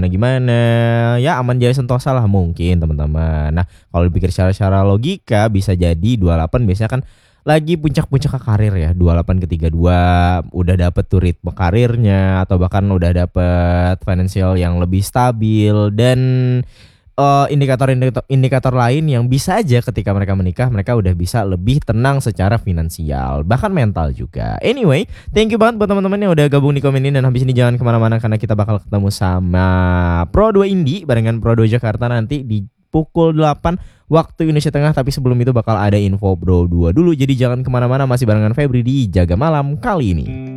gimana-gimana. Ya aman jaya sentosa lah mungkin teman-teman. Nah kalau dipikir secara logika bisa jadi 28 biasanya kan lagi puncak-puncak karir ya. 28 ke 32 udah dapet tuh ritme karirnya, atau bahkan udah dapet financial yang lebih stabil. Dan indikator lain yang bisa aja ketika mereka menikah, mereka udah bisa lebih tenang secara finansial, bahkan mental juga. Anyway, thank you banget buat teman-teman yang udah gabung di komen ini. Dan habis ini jangan kemana-mana karena kita bakal ketemu sama Pro 2 Indie barengan Pro 2 Jakarta nanti di pukul 8 waktu Indonesia Tengah. Tapi sebelum itu bakal ada info Pro 2 dulu, jadi jangan kemana-mana, masih barengan Febri di Jaga Malam kali ini.